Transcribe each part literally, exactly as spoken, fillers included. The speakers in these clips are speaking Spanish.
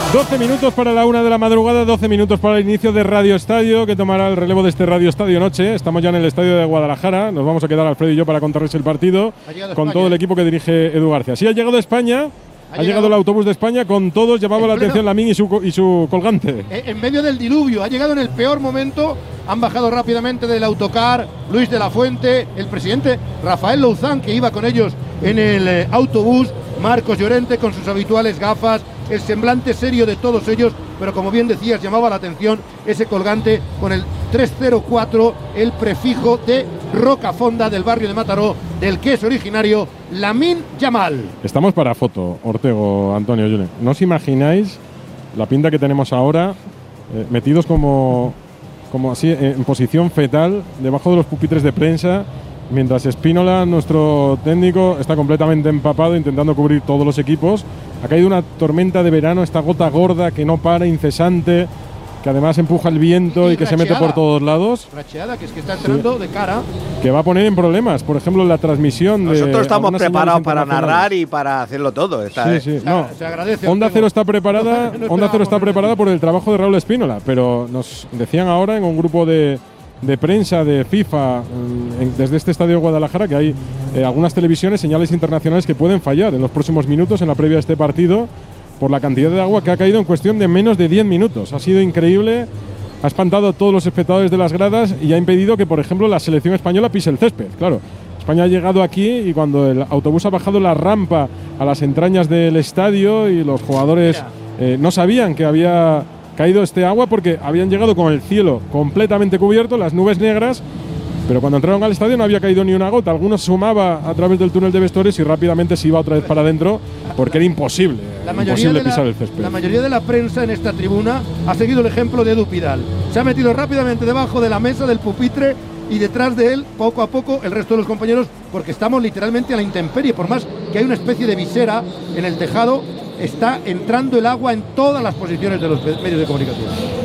doce minutos para la una de la madrugada, doce minutos para el inicio de Radio Estadio, que tomará el relevo de este Radio Estadio Noche. Estamos ya en el Estadio de Guadalajara. Nos vamos a quedar Alfredo y yo para contarles el partido con España, todo el equipo que dirige Edu García. Sí, ha llegado España. Ha, ha llegado, llegado el autobús de España con todos. Llamaba la atención Lamín y su, y su colgante. En medio del diluvio. Ha llegado en el peor momento. Han bajado rápidamente del autocar Luis de la Fuente, el presidente Rafael Louzán, que iba con ellos en el eh, autobús. Marcos Llorente con sus habituales gafas, el semblante serio de todos ellos, pero como bien decías, llamaba la atención ese colgante con el tres cero cuatro, el prefijo de Rocafonda, del barrio de Mataró, del que es originario Lamine Yamal. Estamos para foto, Ortego, Antonio, Julen. ¿No os imagináis la pinta que tenemos ahora, eh, metidos como, como así eh, en posición fetal, debajo de los pupitres de prensa, mientras Spínola, nuestro técnico, está completamente empapado intentando cubrir todos los equipos? Ha caído una tormenta de verano, esta gota gorda que no para, incesante, que además empuja el viento y, y que racheada, se mete por todos lados. Racheada, que es que está entrando sí. de cara. Que va a poner en problemas, por ejemplo, la transmisión. Nosotros de estamos preparados para narrar y para hacerlo todo. Está, sí, eh. sí, no. Se agradece. Onda Cero está preparada, no, no Onda Cero está preparada por el trabajo de Raúl Spínola, pero nos decían ahora en un grupo de de prensa de FIFA en, desde este estadio de Guadalajara que hay eh, algunas televisiones, señales internacionales que pueden fallar en los próximos minutos en la previa de este partido por la cantidad de agua que ha caído en cuestión de menos de diez minutos. Ha sido increíble, ha espantado a todos los espectadores de las gradas y ha impedido que, por ejemplo, la selección española pise el césped. Claro, España ha llegado aquí y cuando el autobús ha bajado la rampa a las entrañas del estadio y los jugadores eh, no sabían que había caído este agua porque habían llegado con el cielo completamente cubierto, las nubes negras, pero cuando entraron al estadio no había caído ni una gota. Algunos sumaba a través del túnel de vestuarios y rápidamente se iba otra vez para adentro porque era imposible, la imposible de la, pisar el césped. La mayoría de la prensa en esta tribuna ha seguido el ejemplo de Edu Pidal. Se ha metido rápidamente debajo de la mesa del pupitre y detrás de él, poco a poco, el resto de los compañeros, porque estamos literalmente a la intemperie. Por más que hay una especie de visera en el tejado, está entrando el agua en todas las posiciones de los medios de comunicación.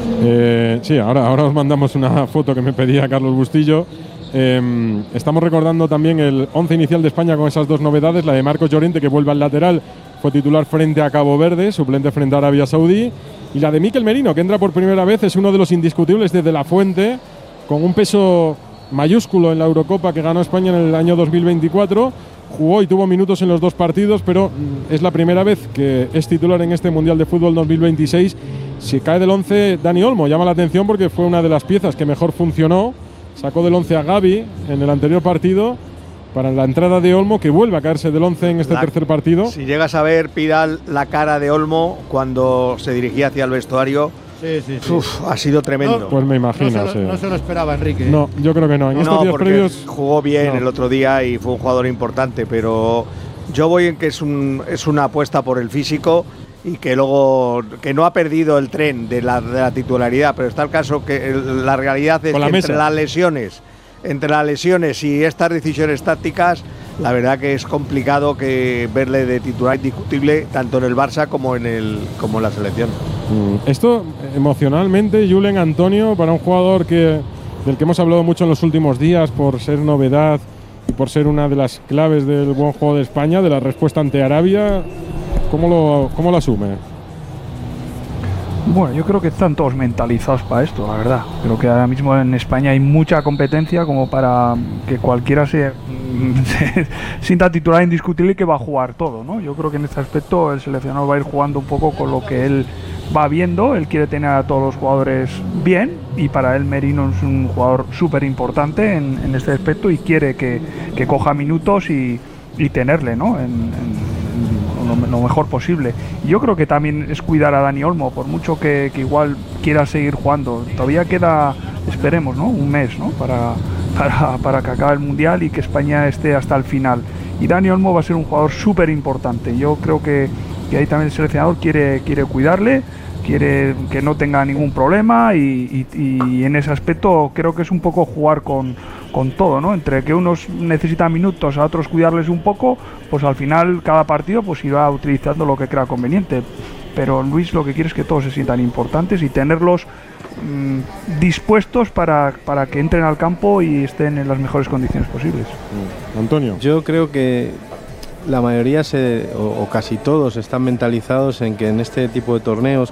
Eh, sí, ahora, ahora os mandamos una foto que me pedía Carlos Bustillo. Eh, estamos recordando también el once inicial de España con esas dos novedades, la de Marcos Llorente, que vuelve al lateral, fue titular frente a Cabo Verde, suplente frente a Arabia Saudí, y la de Mikel Merino, que entra por primera vez, es uno de los indiscutibles desde La Fuente, con un peso mayúsculo en la Eurocopa que ganó España en el año dos mil veinticuatro. Jugó y tuvo minutos en los dos partidos, pero es la primera vez que es titular en este Mundial de Fútbol dos mil veintiséis. Si cae del once Dani Olmo, llama la atención porque fue una de las piezas que mejor funcionó. Sacó del once a Gavi en el anterior partido para la entrada de Olmo, que vuelve a caerse del once en este la, tercer partido. Si llegas a ver, Pidal, la cara de Olmo cuando se dirigía hacia el vestuario, sí, sí, sí. Uf, ha sido tremendo. No, pues me imagino. No se, lo, sí. no se lo esperaba, Enrique. No, yo creo que no. En no, estos días porque previos jugó bien no. el otro día y fue un jugador importante, pero yo voy en que es, un, es una apuesta por el físico y que luego que no ha perdido el tren de la, de la titularidad, pero está el caso que el, la realidad es Con que la entre mesa. las lesiones, entre las lesiones y estas decisiones tácticas, la verdad que es complicado que verle de titular indiscutible tanto en el Barça como en el como en la selección. Mm, esto emocionalmente, Julen, Antonio, para un jugador que del que hemos hablado mucho en los últimos días por ser novedad y por ser una de las claves del buen juego de España, de la respuesta ante Arabia, ¿cómo lo, cómo lo asume? Bueno, yo creo que están todos mentalizados para esto, la verdad. Creo que ahora mismo en España hay mucha competencia como para que cualquiera se, se sienta titular indiscutible y que va a jugar todo, ¿no? Yo creo que en este aspecto el seleccionador va a ir jugando un poco con lo que él va viendo. Él quiere tener a todos los jugadores bien y para él Merino es un jugador súper importante en, en este aspecto y quiere que, que coja minutos y, y tenerle, ¿no? En, en, Lo, lo mejor posible. Y yo creo que también es cuidar a Dani Olmo, por mucho que, que igual quiera seguir jugando. Todavía queda, esperemos, ¿no? Un mes, ¿no? Para, para, para que acabe el Mundial y que España esté hasta el final. Y Dani Olmo va a ser un jugador súper importante. Yo creo que, que ahí también el seleccionador quiere, quiere cuidarle, quiere que no tenga ningún problema y, y, y en ese aspecto creo que es un poco jugar con, con todo, ¿no? Entre que unos necesitan minutos, a otros cuidarles un poco, pues al final cada partido pues irá utilizando lo que crea conveniente. Pero Luis lo que quiere es que todos se sientan importantes y tenerlos mmm, dispuestos para, para que entren al campo y estén en las mejores condiciones posibles. Antonio. Yo creo que la mayoría se, o, o casi todos están mentalizados en que en este tipo de torneos